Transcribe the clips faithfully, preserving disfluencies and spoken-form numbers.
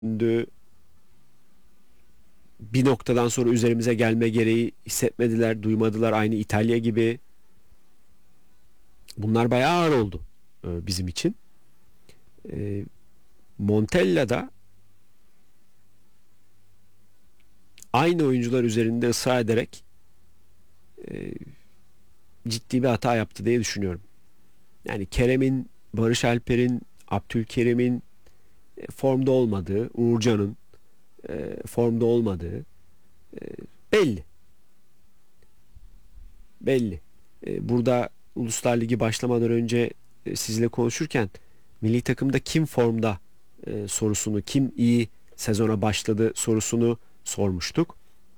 döndü. Bir noktadan sonra üzerimize gelme gereği hissetmediler, duymadılar. Aynı İtalya gibi. Bunlar bayağı ağır oldu e, bizim için. E, Montella'da aynı oyuncular üzerinde ısrar ederek e, ciddi bir hata yaptı diye düşünüyorum. Yani Kerem'in, Barış Alper'in, Abdülkerim'in e, formda olmadığı, Uğurcan'ın e, formda olmadığı e, belli. Belli. E, burada Uluslar Ligi başlamadan önce e, sizle konuşurken milli takımda kim formda e, sorusunu, kim iyi sezona başladı sorusunu sormuştuk.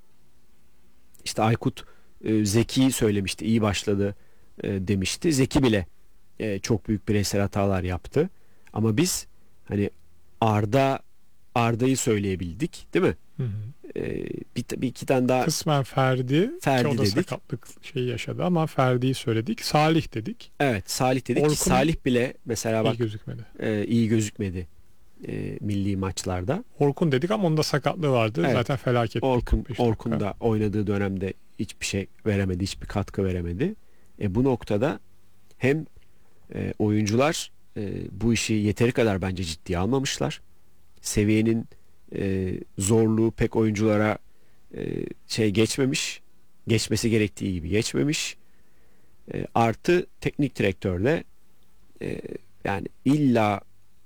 İşte Aykut e, Zeki söylemişti, iyi başladı e, demişti. Zeki bile e, çok büyük bireysel hatalar yaptı. Ama biz hani Arda Arda'yı söyleyebildik, değil mi? Hı hı. E, bir, bir iki tane daha Kısmen Ferdi, Ferdi ki o da dedik. sakatlık şeyi yaşadı ama Ferdi'yi söyledik. Salih dedik. Evet, Salih dedik ki Orkun Salih bile mesela iyi bak gözükmedi. e, iyi gözükmedi e, milli maçlarda. Orkun dedik ama onda sakatlığı vardı. Evet. Zaten felaket. Orkun, kırk beş Orkun dakika. da oynadığı dönemde hiçbir şey veremedi, hiçbir katkı veremedi. E, bu noktada hem e, oyuncular e, bu işi yeteri kadar bence ciddiye almamışlar. Seviyenin e, zorluğu pek oyunculara e, şey geçmemiş, geçmesi gerektiği gibi geçmemiş. E, artı teknik direktör de e, yani illa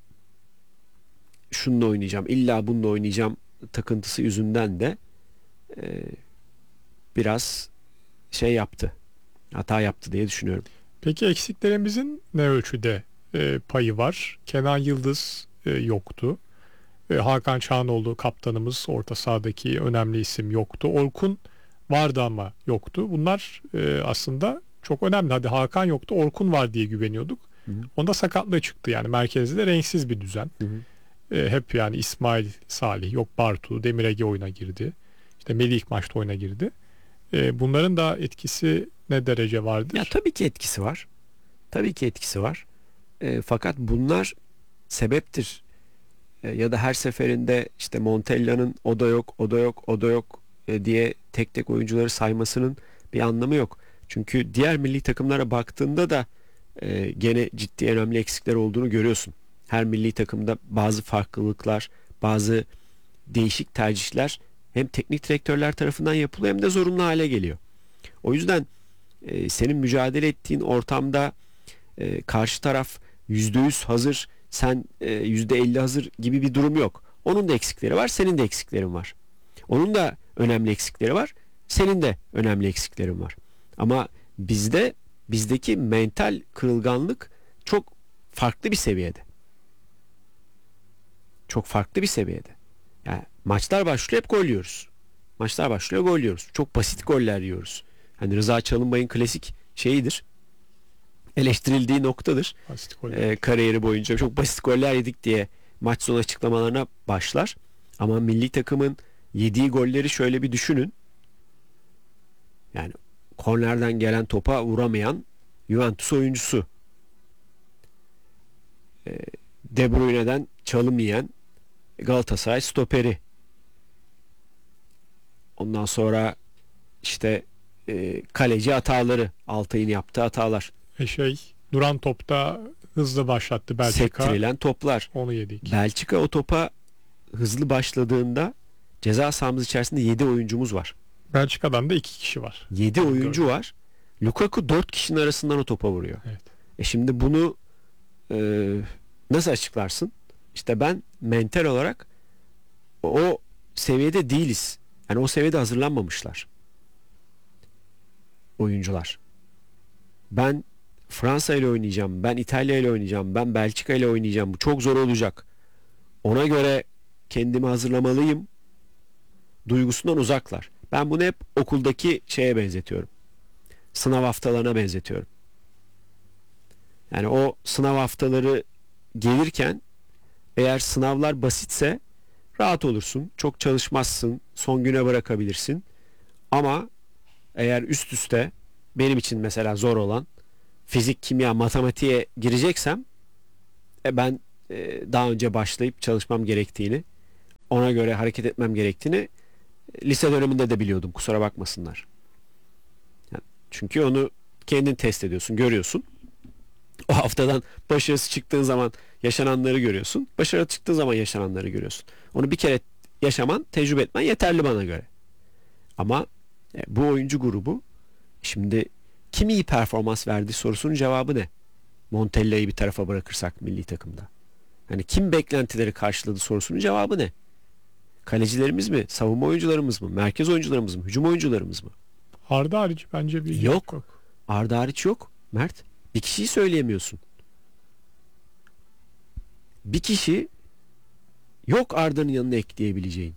şununla oynayacağım, illa bununla oynayacağım takıntısı yüzünden de e, biraz şey yaptı. Hata yaptı diye düşünüyorum. Peki eksiklerimizin ne ölçüde e, payı var? Kenan Yıldız e, yoktu. E, Hakan Çağanoğlu kaptanımız, orta sahadaki önemli isim yoktu. Orkun vardı ama yoktu. Bunlar e, aslında çok önemli. Hadi Hakan yoktu, Orkun var diye güveniyorduk. Hı hı. Onda sakatlığı çıktı, yani merkezde de renksiz bir düzen. Hı hı. E, hep yani İsmail, Salih, yok Bartu, Demir Ege oyuna girdi. İşte Melih ilk maçta oyuna girdi. E, bunların da etkisi ne derece vardır? Ya tabii ki etkisi var. Tabii ki etkisi var. E, fakat bunlar sebeptir. E, ya da her seferinde işte Montella'nın o da yok, o da yok, o da yok e, diye tek tek oyuncuları saymasının bir anlamı yok. Çünkü diğer milli takımlara baktığında da e, gene ciddi önemli eksikler olduğunu görüyorsun. Her milli takımda bazı farklılıklar, bazı değişik tercihler hem teknik direktörler tarafından yapılıyor hem de zorunlu hale geliyor. O yüzden e, senin mücadele ettiğin ortamda e, karşı taraf yüzde yüz hazır, sen e, yüzde elli hazır gibi bir durum yok. Onun da eksikleri var, senin de eksiklerin var. Onun da önemli eksikleri var, senin de önemli eksiklerin var. Ama bizde bizdeki mental kırılganlık çok farklı bir seviyede. Çok farklı bir seviyede. Yani maçlar başlıyor, hep gol yiyoruz. Maçlar başlıyor, gol yiyoruz. Çok basit goller yiyoruz. Hani Rıza Çalınbay'ın klasik şeyidir. Eleştirildiği noktadır. Basit goller. Ee, kariyeri boyunca çok basit goller yedik diye maç sonu açıklamalarına başlar. Ama milli takımın yediği golleri şöyle bir düşünün. Yani kornerden gelen topa vuramayan Juventus oyuncusu. Ee, De Bruyne'den çalım yiyen Galatasaray stoperi. Ondan sonra işte e, kaleci hataları, Altay'ın yaptığı hatalar, E şey, duran topta hızlı başlattı Belçika. sektirilen toplar. Onu yedik. Belçika o topa hızlı başladığında ceza sahamız içerisinde yedi oyuncumuz var. Belçika'dan da iki kişi var. yedi oyuncu var. Lukaku dört kişinin arasından o topa vuruyor. Evet. E şimdi bunu e, nasıl açıklarsın? İşte ben mental olarak o seviyede değiliz. Yani o seviyede hazırlanmamışlar oyuncular. Ben Fransa ile oynayacağım, ben İtalya ile oynayacağım, ben Belçika ile oynayacağım. Bu çok zor olacak. Ona göre kendimi hazırlamalıyım duygusundan uzaklar. Ben bunu hep okuldaki şeye benzetiyorum. Sınav haftalarına benzetiyorum. Yani o sınav haftaları gelirken eğer sınavlar basitse rahat olursun. Çok çalışmazsın. Son güne bırakabilirsin. Ama eğer üst üste benim için mesela zor olan fizik, kimya, matematiğe gireceksem e ben e, daha önce başlayıp çalışmam gerektiğini ona göre hareket etmem gerektiğini lise döneminde de biliyordum. Kusura bakmasınlar. Yani çünkü onu kendin test ediyorsun, görüyorsun. O haftadan başarısı çıktığın zaman yaşananları görüyorsun. Başarı çıktığı zaman yaşananları görüyorsun. Onu bir kere yaşaman, tecrübe etmen yeterli bana göre. Ama e, bu oyuncu grubu şimdi kim iyi performans verdi sorusunun cevabı ne? Montella'yı bir tarafa bırakırsak milli takımda. Hani kim beklentileri karşıladı sorusunun cevabı ne? Kalecilerimiz mi? Savunma oyuncularımız mı? Merkez oyuncularımız mı? Hücum oyuncularımız mı? Arda hariç bence bir Yok. yok. Arda hariç yok. Mert. Bir kişiyi söyleyemiyorsun. Bir kişi yok Arda'nın yanına ekleyebileceğin.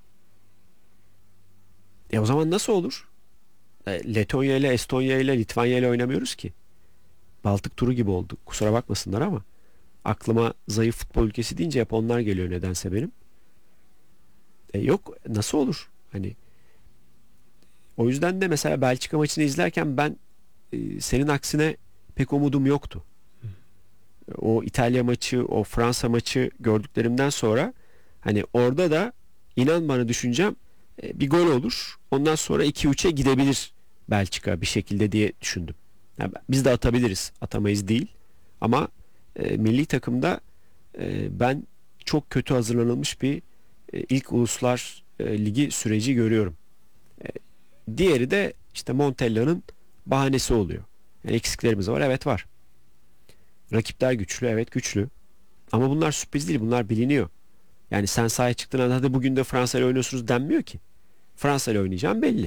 E o zaman nasıl olur? E, Letonya ile Estonya ile Litvanya ile oynamıyoruz ki. Baltık turu gibi oldu. Kusura bakmasınlar ama aklıma zayıf futbol ülkesi deyince hep onlar geliyor nedense benim. E yok nasıl olur? Hani o yüzden de mesela Belçika maçını izlerken ben e, senin aksine pek umudum yoktu. O İtalya maçı, o Fransa maçı gördüklerimden sonra hani orada da inan bana düşüncem e, bir gol olur. Ondan sonra iki üçe gidebilir Belçika bir şekilde diye düşündüm. Yani biz de atabiliriz. Atamayız değil. Ama e, milli takımda e, ben çok kötü hazırlanılmış bir e, ilk Uluslar e, Ligi süreci görüyorum. E, diğeri de işte Montella'nın bahanesi oluyor. Yani eksiklerimiz var. Evet var. Rakipler güçlü. Evet güçlü. Ama bunlar sürpriz değil. Bunlar biliniyor. Yani sen sahaya çıktığında hadi bugün de Fransa ile oynuyorsunuz denmiyor ki. Fransa ile oynayacağım belli.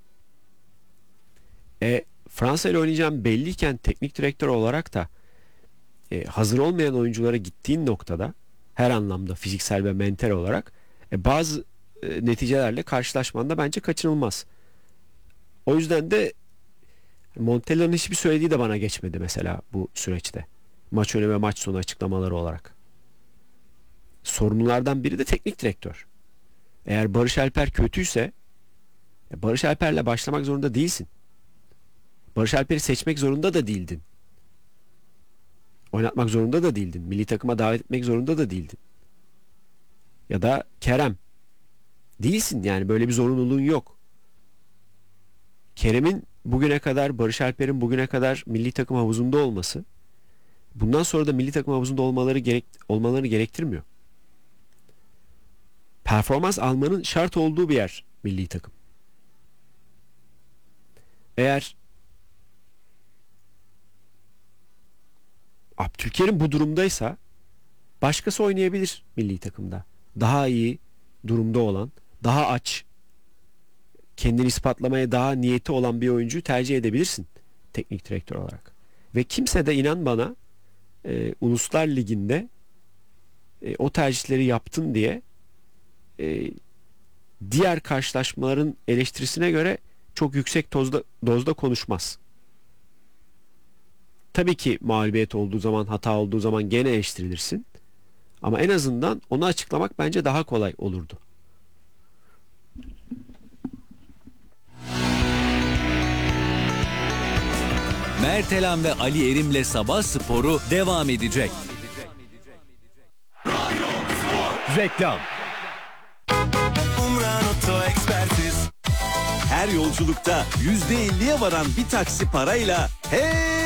E, Fransa ile oynayacağım belliyken teknik direktör olarak da e, hazır olmayan oyunculara gittiğin noktada her anlamda fiziksel ve mental olarak e, bazı e, neticelerle karşılaşman da bence kaçınılmaz. O yüzden de Montella'nın hiçbir söylediği de bana geçmedi mesela bu süreçte. Maç önü ve maç sonu açıklamaları olarak. Sorunlardan biri de teknik direktör. Eğer Barış Alper kötüyse Barış Alper'le başlamak zorunda değilsin. Barış Alper'i seçmek zorunda da değildin. Oynatmak zorunda da değildin. Milli takıma davet etmek zorunda da değildin. Ya da Kerem. Değilsin yani böyle bir zorunluluğun yok. Kerem'in bugüne kadar Barış Alper'in bugüne kadar milli takım havuzunda olması bundan sonra da milli takım havuzunda olmaları gerek olmalarını gerektirmiyor. Performans almanın şart olduğu bir yer milli takım. Eğer Abdülkerim bu durumdaysa başkası oynayabilir milli takımda. Daha iyi durumda olan, daha aç, kendini ispatlamaya daha niyeti olan bir oyuncuyu tercih edebilirsin teknik direktör olarak. Ve kimse de inan bana e, Uluslar Ligi'nde e, o tercihleri yaptın diye e, diğer karşılaşmaların eleştirisine göre çok yüksek dozda, dozda konuşmaz. Tabii ki mağlubiyet olduğu zaman, hata olduğu zaman gene eleştirilirsin. Ama en azından onu açıklamak bence daha kolay olurdu. Mert Elan ve Ali Erim'le Sabah Sporu devam edecek. Reklam. Umran Oto Ekspertiz. Her yolculukta yüzde elliye varan bir taksi parayla hey